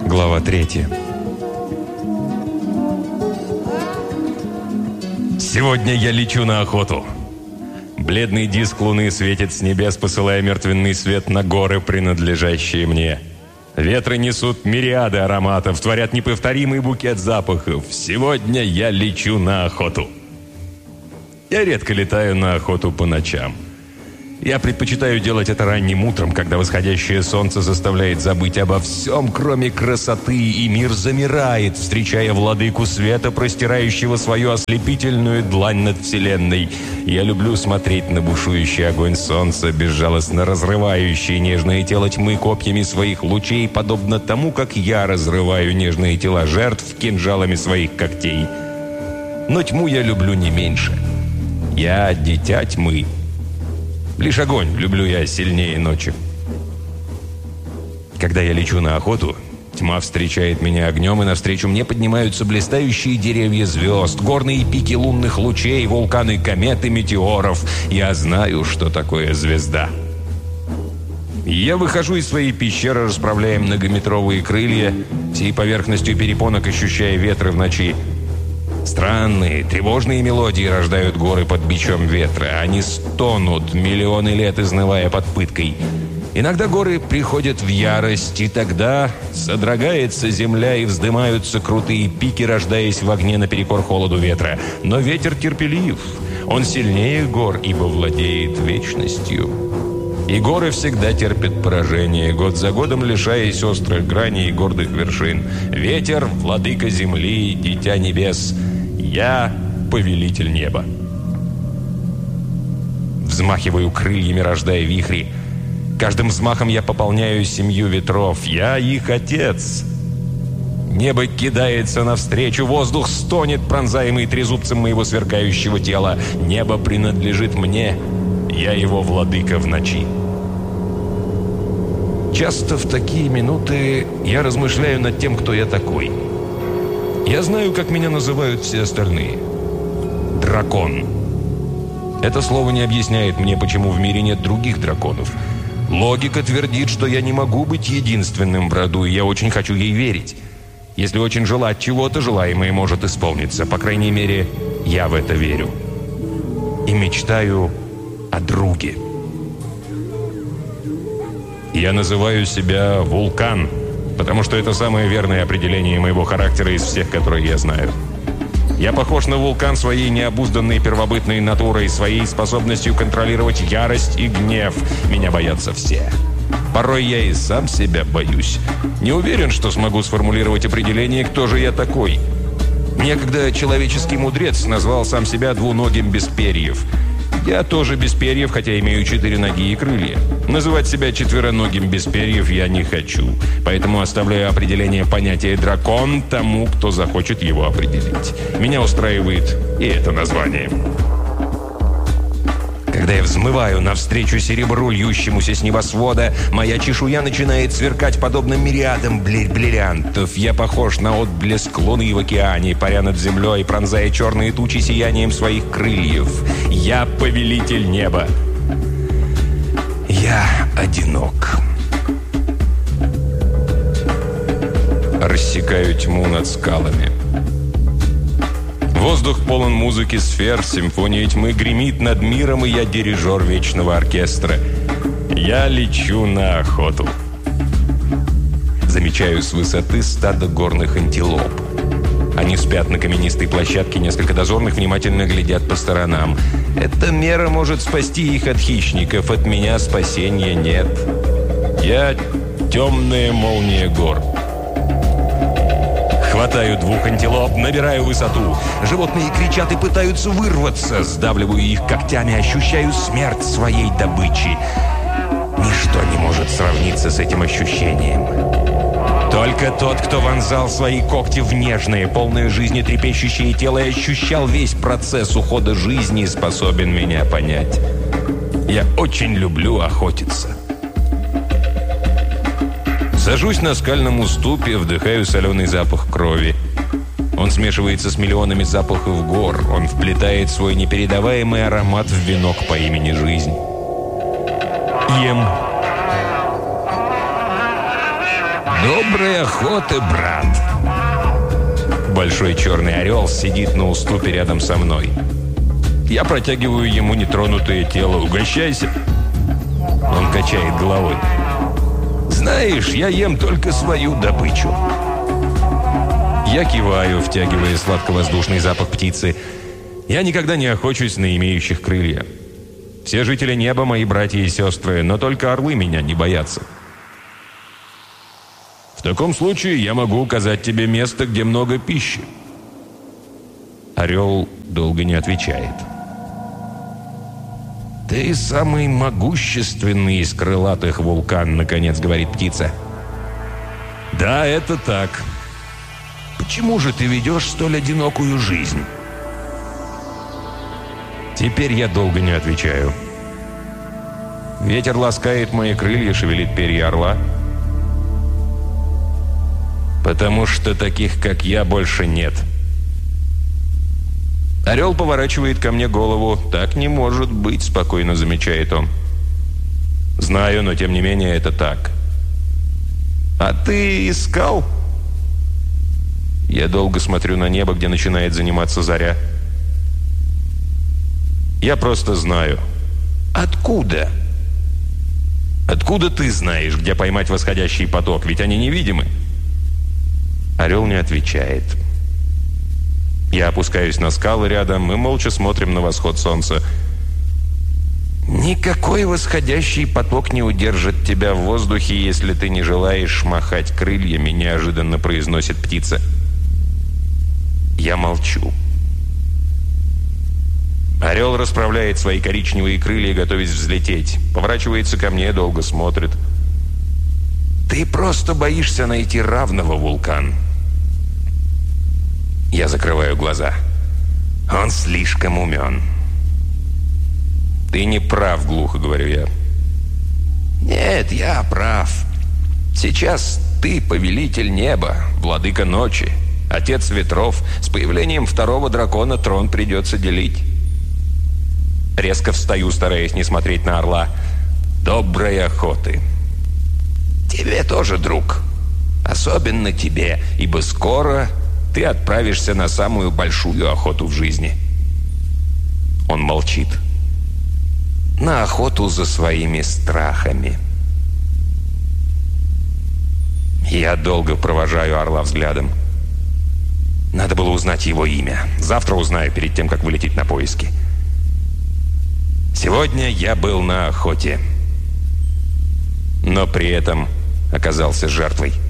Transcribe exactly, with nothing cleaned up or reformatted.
Глава третья. Сегодня я лечу на охоту. Бледный диск луны светит с небес, посылая мертвенный свет на горы, принадлежащие мне. Ветры несут мириады ароматов, творят неповторимый букет запахов. Сегодня я лечу на охоту. Я редко летаю на охоту по ночам. Я предпочитаю делать это ранним утром, когда восходящее солнце заставляет забыть обо всем, кроме красоты, и мир замирает, встречая владыку света, простирающего свою ослепительную длань над вселенной. Я люблю смотреть на бушующий огонь солнца, безжалостно разрывающий нежное тело тьмы копьями своих лучей, подобно тому, как я разрываю нежные тела жертв кинжалами своих когтей. Но тьму я люблю не меньше. Я дитя тьмы. Лишь огонь люблю я сильнее ночи. Когда я лечу на охоту, тьма встречает меня огнем, и навстречу мне поднимаются блистающие деревья звезд, горные пики лунных лучей, вулканы комет и метеоров. Я знаю, что такое звезда. Я выхожу из своей пещеры, расправляя многометровые крылья, всей поверхностью перепонок ощущая ветры в ночи. Странные, тревожные мелодии рождают горы под бичом ветра. Они стонут, миллионы лет изнывая под пыткой. Иногда горы приходят в ярость, и тогда содрогается земля, и вздымаются крутые пики, рождаясь в огне наперекор холоду ветра. Но ветер терпелив. Он сильнее гор, ибо владеет вечностью. И горы всегда терпят поражение, год за годом лишаясь острых граней и гордых вершин. Ветер, владыка земли, дитя небес. Я повелитель неба. Взмахиваю крыльями, рождая вихри. Каждым взмахом я пополняю семью ветров. Я их отец. Небо кидается навстречу, воздух стонет, пронзаемый трезубцем моего сверкающего тела. Небо принадлежит мне. Я его владыка в ночи. Часто в такие минуты я размышляю над тем, кто я такой. Я знаю, как меня называют все остальные. Дракон. Это слово не объясняет мне, почему в мире нет других драконов. Логика твердит, что я не могу быть единственным в роду, и я очень хочу ей верить. Если очень желать чего-то, желаемое может исполниться. По крайней мере, я в это верю. И мечтаю о друге. Я называю себя Вулкан, потому что это самое верное определение моего характера из всех, которые я знаю. Я похож на вулкан своей необузданной первобытной натурой, своей способностью контролировать ярость и гнев. Меня боятся все. Порой я и сам себя боюсь. Не уверен, что смогу сформулировать определение, кто же я такой. Некогда человеческий мудрец назвал сам себя двуногим без перьев. Я тоже без перьев, хотя имею четыре ноги и крылья. Называть себя четвероногим без перьев я не хочу. Поэтому оставляю определение понятия «дракон» тому, кто захочет его определить. Меня устраивает и это название. Когда я взмываю навстречу серебру, льющемуся с небосвода, моя чешуя начинает сверкать подобно мириадам бриллиантов. Я похож на отблеск луны в океане, паря над землей, пронзая черные тучи сиянием своих крыльев. Я повелитель неба. Я одинок. Рассекаю тьму над скалами. Воздух полон музыки сфер, симфония тьмы гремит над миром, и я дирижер вечного оркестра. Я лечу на охоту. Замечаю с высоты стадо горных антилоп. Они спят на каменистой площадке, несколько дозорных внимательно глядят по сторонам. Эта мера может спасти их от хищников, от меня спасения нет. Я темная молния гор. Хватаю двух антилоп, набираю высоту. Животные кричат и пытаются вырваться. Сдавливаю их когтями, ощущаю смерть своей добычи. Ничто не может сравниться с этим ощущением. Только тот, кто вонзал свои когти в нежное, полное жизни трепещущее тело и ощущал весь процесс ухода жизни, способен меня понять. Я очень люблю охотиться. Сажусь на скальном уступе, вдыхаю соленый запах крови. Он смешивается с миллионами запахов гор. Он вплетает свой непередаваемый аромат в венок по имени жизнь. Ем. Доброй охоты, брат. Большой черный орел сидит на уступе рядом со мной. Я протягиваю ему нетронутое тело. Угощайся. Он качает головой. Знаешь, я ем только свою добычу. Я киваю, втягивая сладковоздушный запах птицы. Я никогда не охочусь на имеющих крылья. Все жители неба мои братья и сестры, но только орлы меня не боятся. В таком случае я могу указать тебе место, где много пищи. Орел долго не отвечает. «Ты самый могущественный из крылатых, Вулкан», — наконец говорит птица. «Да, это так. Почему же ты ведешь столь одинокую жизнь?» Теперь я долго не отвечаю. Ветер ласкает мои крылья, шевелит перья орла. «Потому что таких, как я, больше нет». Орел поворачивает ко мне голову. «Так не может быть», — спокойно замечает он. «Знаю, но тем не менее это так». «А ты искал?» Я долго смотрю на небо, где начинает заниматься заря. «Я просто знаю». «Откуда?» «Откуда ты знаешь, где поймать восходящий поток? Ведь они невидимы». Орел не отвечает. Я опускаюсь на скалы рядом, мы молча смотрим на восход солнца. «Никакой восходящий поток не удержит тебя в воздухе, если ты не желаешь махать крыльями», — неожиданно произносит птица. Я молчу. Орел расправляет свои коричневые крылья, готовясь взлететь. Поворачивается ко мне, долго смотрит. «Ты просто боишься найти равного, Вулкан». Я закрываю глаза. Он слишком умен. «Ты не прав», — глухо говорю я. «Нет, я прав. Сейчас ты повелитель неба, владыка ночи, отец ветров. С появлением второго дракона трон придется делить». Резко встаю, стараясь не смотреть на орла. «Доброй охоты». «Тебе тоже, друг. Особенно тебе, ибо скоро ты отправишься на самую большую охоту в жизни». Он молчит. «На охоту за своими страхами». Я долго провожаю орла взглядом. Надо было узнать его имя. Завтра узнаю, перед тем, как вылететь на поиски. Сегодня я был на охоте, но при этом оказался жертвой.